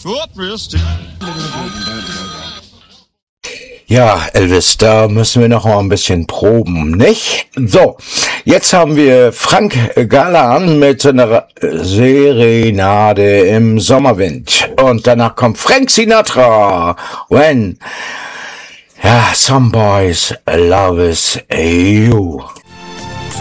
Ja, Elvis, da müssen wir noch mal ein bisschen proben, nicht? So, jetzt haben wir Frank Galan mit seiner Serenade im Sommerwind. Und danach kommt Frank Sinatra. When, ja, some boys love is you.